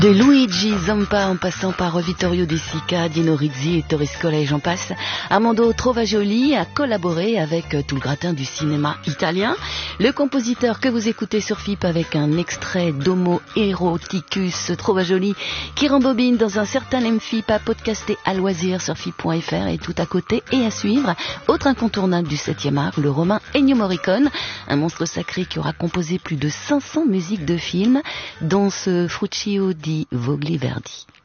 De Luigi Zampa en passant par Vittorio De Sica, Dino Rizzi et Torres Scola et j'en passe, Armando Trovajoli a collaboré avec tout le gratin du cinéma italien. Le compositeur que vous écoutez sur FIP avec un extrait d'Homo Eroticus Trovajoli qui rembobine dans un certain MFIP à podcaster à loisir sur FIP.fr et tout à côté et à suivre. Autre incontournable du 7e art, le romain Ennio Morricone, un monstre sacré qui aura composé plus de 500 musiques de films, dont ce Fruccio di Vogli Verdi.